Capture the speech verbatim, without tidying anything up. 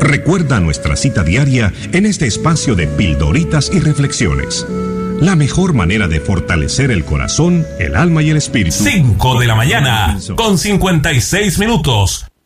Recuerda nuestra cita diaria en este espacio de pildoritas y reflexiones. La mejor manera de fortalecer el corazón, el alma y el espíritu. cinco de la mañana, con cincuenta y seis minutos.